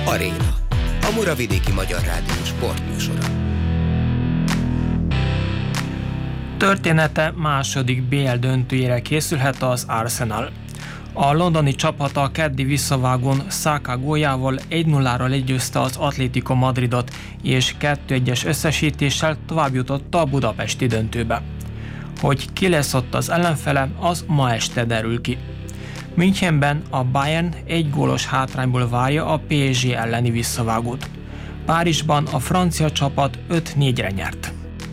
Aréna, a Muravidéki Magyar Rádió sportműsora. Története második BL döntőjére készülhet az Arsenal. A londoni csapata a keddi visszavágón Saka góljával 1-0-ra legyőzte az Atlético Madridot, és 2-1-es összesítéssel továbbjutott a budapesti döntőbe. Hogy ki lesz ott az ellenfele, az ma este derül ki. Münchenben a Bayern 1 gólos hátrányból várja a PSG elleni visszavágót. Párizsban a francia csapat 5-4-re nyert.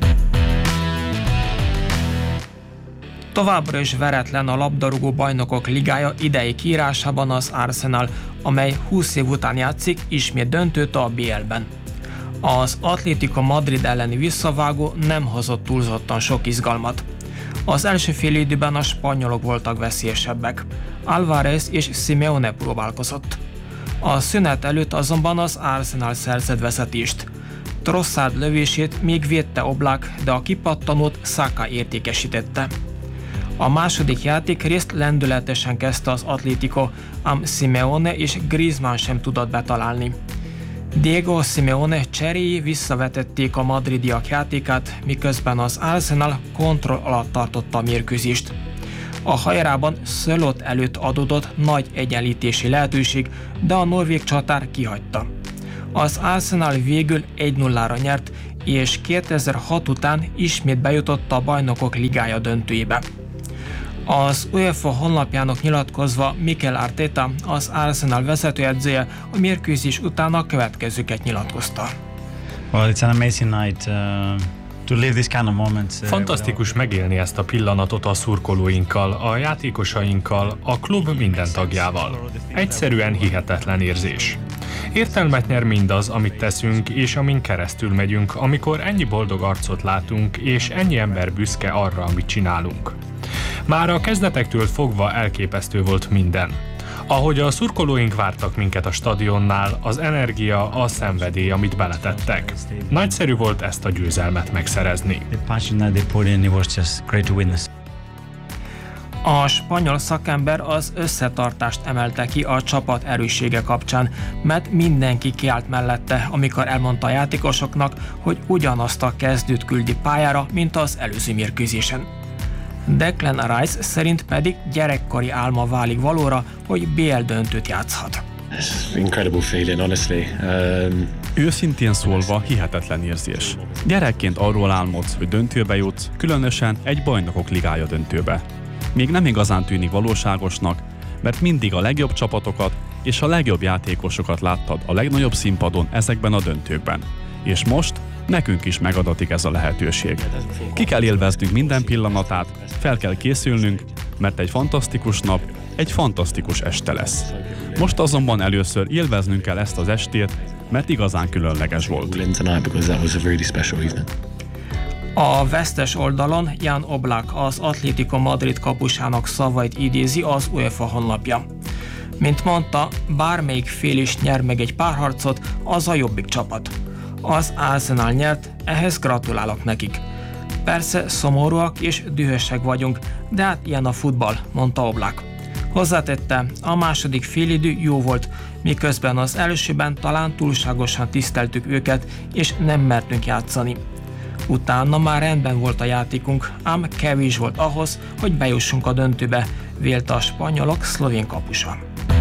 Továbbra is veretlen a labdarúgó bajnokok ligája idei kiírásában az Arsenal, amely 20 év után játszik ismét döntőt a BL-ben. Az Atlético Madrid elleni visszavágó nem hozott túlzottan sok izgalmat. Az első fél időben a spanyolok voltak veszélyesebbek. Álvarez és Simeone próbálkozott. A szünet előtt azonban az Arsenal szerzett vezetést. Trossard lövését még védte Oblak, de a kipattanót Saka értékesítette. A második játékrészt lendületesen kezdte az Atlético, ám Simeone és Griezmann sem tudott betalálni. Diego Simeone cseréi visszavetették a madridiak játékát, miközben az Arsenal kontroll alatt tartotta a mérkőzést. A hajrában Sörloth előtt adódott nagy egyenlítési lehetőség, de a norvég csatár kihagyta. Az Arsenal végül 1-0-ra nyert, és 2006 után ismét bejutott a Bajnokok Ligája döntőjébe. Az UEFA honlapjának nyilatkozva Mikel Arteta, az Arsenal vezetőedzője, a mérkőzés után a következőket nyilatkozta. Well, it's an amazing night to live this kind of moments. Fantasztikus megélni ezt a pillanatot a szurkolóinkkal, a játékosainkkal, a klub minden tagjával. Egyszerűen hihetetlen érzés. Értelmet nyer mindaz, amit teszünk, és amin keresztül megyünk, amikor ennyi boldog arcot látunk, és ennyi ember büszke arra, amit csinálunk. Már a kezdetektől fogva elképesztő volt minden. Ahogy a szurkolóink vártak minket a stadionnál, az energia, a szenvedély, amit beletettek. Nagyszerű volt ezt a győzelmet megszerezni. A spanyol szakember az összetartást emelte ki a csapat erőssége kapcsán, mert mindenki kiállt mellette, amikor elmondta a játékosoknak, hogy ugyanazt a kezdőt küldi pályára, mint az előző mérkőzésen. Declan Rice szerint pedig gyerekkori álma válik valóra, hogy BL döntőt játszhat. Incredible feeling, honestly. Őszintén szólva hihetetlen érzés. Gyerekként arról álmodsz, hogy döntőbe jutsz, különösen egy Bajnokok Ligája döntőbe. Még nem igazán tűnik valóságosnak, mert mindig a legjobb csapatokat és a legjobb játékosokat láttad a legnagyobb színpadon ezekben a döntőkben. És most nekünk is megadatik ez a lehetőség. Ki kell élveznünk minden pillanatát, fel kell készülnünk, mert egy fantasztikus nap, egy fantasztikus este lesz. Most azonban először élveznünk kell ezt az estét, mert igazán különleges volt. A vesztes oldalon Jan Oblak, az Atlético Madrid kapusának szavait idézi az UEFA honlapja. Mint mondta, bármelyik fél is nyer meg egy párharcot, az a jobbik csapat. Az Arsenal nyert, ehhez gratulálok nekik. Persze szomorúak és dühösek vagyunk, de hát ilyen a futball, mondta Oblak. Hozzátette, a második félidő jó volt, miközben az elsőben talán túlságosan tiszteltük őket, és nem mertünk játszani. Utána már rendben volt a játékunk, ám kevés volt ahhoz, hogy bejussunk a döntőbe, vélte a spanyolok szlovén kapusa.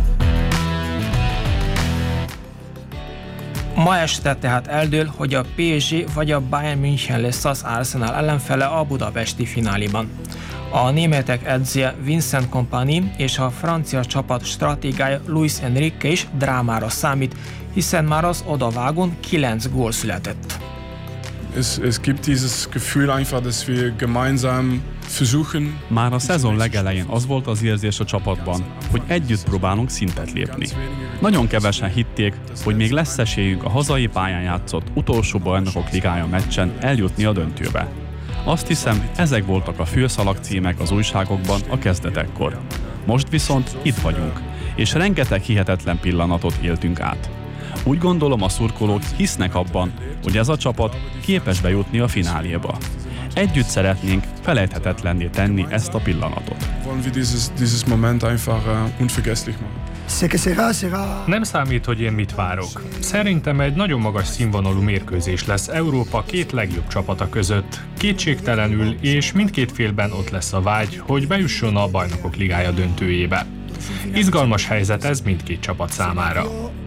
Ma este tehát eldől, hogy a PSG vagy a Bayern München lesz az Arsenal ellenfele a budapesti fináliban. A németek edzője Vincent Kompany és a francia csapat stratégája Luis Enrique is drámára számít, hiszen már az odavágón 9 gól született. Es gibt dieses Gefühl einfach, dass wir gemeinsam versuchen. Már a szezon legelején az volt az érzés a csapatban, hogy együtt próbálunk szintet lépni. Nagyon kevesen hitték, hogy még lesz esélyünk a hazai pályán játszott utolsó Bajnokok Ligája meccsen eljutni a döntőbe. Azt hiszem, ezek voltak a főszalagcímek az újságokban a kezdetekkor. Most viszont itt vagyunk, és rengeteg hihetetlen pillanatot éltünk át. Úgy gondolom, a szurkolók hisznek abban, hogy ez a csapat képes bejutni a fináléba. Együtt szeretnénk felejthetetlenné tenni ezt a pillanatot. Wollen wir dieses Moment einfach unvergesslich machen. Nem számít, hogy én mit várok. Szerintem egy nagyon magas színvonalú mérkőzés lesz Európa két legjobb csapata között. Kétségtelenül, és mindkét félben ott lesz a vágy, hogy bejusson a Bajnokok Ligája döntőjébe. Izgalmas helyzet ez mindkét csapat számára.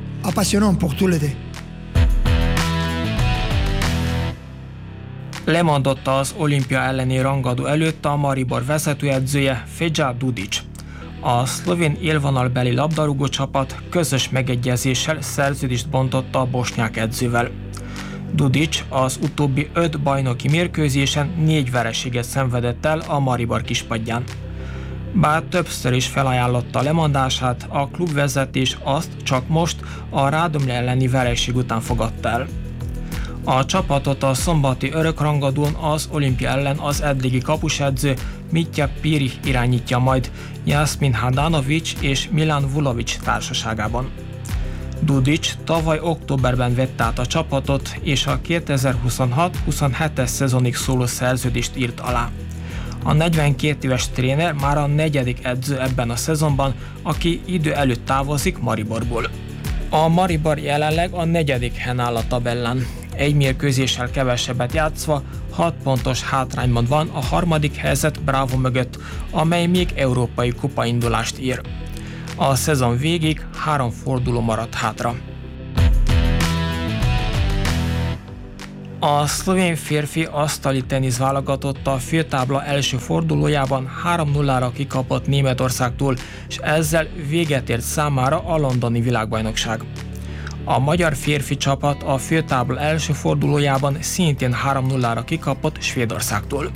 Lemondott az olimpia elleni rangadó előtt a Maribor vezetőedzője Feja Dudic. A szlovén élvonalbeli labdarúgó csapat közös megegyezéssel szerződést bontott a bosnyák edzővel. Dudic az utóbbi 5 bajnoki mérkőzésen 4 vereséget szenvedett el a Maribor kispadján. Bár többször is felajánlotta lemondását, a klubvezetés azt csak most a Radomlje elleni vereség után fogadta el. A csapatot a szombati örökrangadón az olimpia ellen az eddigi kapusedző Mitja Piri irányítja majd Jasmin Handanovic és Milan Vulovic társaságában. Dudic tavaly októberben vette át a csapatot, és a 2026-27-es szezonig szóló szerződést írt alá. A 42 éves tréner már a 4. edző ebben a szezonban, aki idő előtt távozik Mariborból. A Maribor jelenleg a 4. helyen áll a tabellán. Egy mérkőzéssel kevesebbet játszva 6 pontos hátrányban van a 3. helyzet Bravo mögött, amely még európai kupaindulást ír. A szezon végig 3 forduló maradt hátra. A szlovén férfi asztali tenisz válogatott a főtábla első fordulójában 3-0-ra kikapott Németországtól, és ezzel véget ért számára a londoni világbajnokság. A magyar férfi csapat a főtábla első fordulójában szintén 3-0-ra kikapott Svédországtól.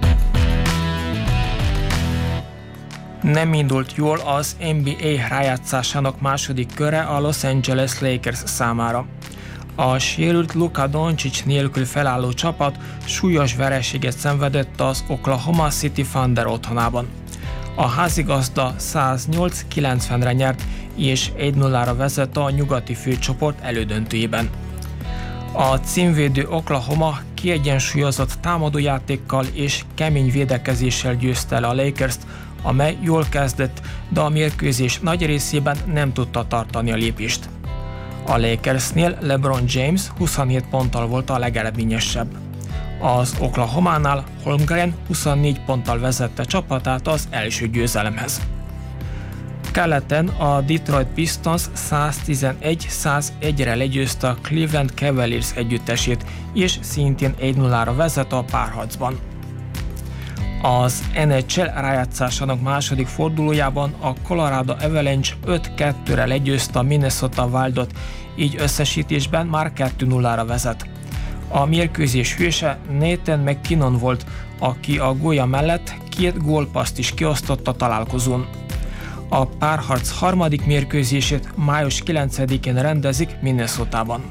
Nem indult jól az NBA rájátszásának második köre a Los Angeles Lakers számára. A sérült Luka Doncic nélkül felálló csapat súlyos vereséget szenvedett az Oklahoma City Thunder otthonában. A házigazda 108-90-re nyert, és 1-0-ra vezet a nyugati főcsoport elődöntőjében. A címvédő Oklahoma kiegyensúlyozott támadójátékkal és kemény védekezéssel győzte el a Lakers-t, amely jól kezdett, de a mérkőzés nagy részében nem tudta tartani a lépést. A Lakersnél LeBron James 27 ponttal volt a legeredményesebb. Az Oklahománál Holmgren 24 ponttal vezette csapatát az első győzelemhez. Keleten a Detroit Pistons 111-101-re legyőzte a Cleveland Cavaliers együttesét, és szintén 1-0-ra vezet a párharcban. Az NHL rájátszásának második fordulójában a Colorado Avalanche 5-2-re legyőzte a Minnesota Wildot, így összesítésben már 2-0-ra vezet. A mérkőzés hőse Nathan McKinnon volt, aki a gólya mellett 2 gólpasszt is kiosztott a találkozón. A párharc harmadik mérkőzését május 9-én rendezik Minnesotában.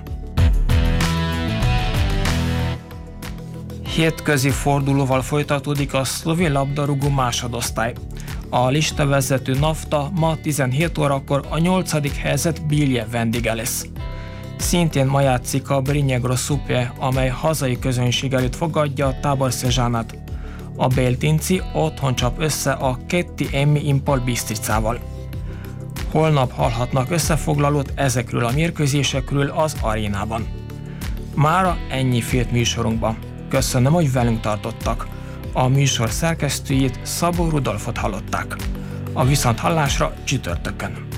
Hétközi fordulóval folytatódik a szlovén labdarúgó másodosztály. A listavezető Nafta ma 17 órakor a 8. helyzet Bilje vendége lesz. Szintén ma játszik a Brinjegro Supje, amely hazai közönség előtt fogadja a Tábor Szezsánát. A Beltinci otthon csap össze a Ketti Emmi Impol Bistricával. Holnap hallhatnak összefoglalót ezekről a mérkőzésekről az arénában. Mára ennyi fért műsorunkban. Köszönöm, hogy velünk tartottak. A műsor szerkesztőjét, Szabó Rudolfot hallották. A viszonthallásra csütörtökön.